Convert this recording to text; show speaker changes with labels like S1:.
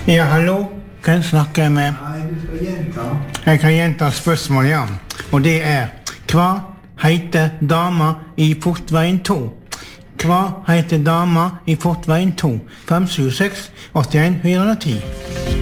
S1: Ja, hallo? Kan jeg snakke med?
S2: Nei, du skal gjenta.
S1: Jeg kan gjenta spørsmålet, ja. Og det hva heter dama i Fortveien 2? Hva heter dama i Fortveien 2? 576 81 410.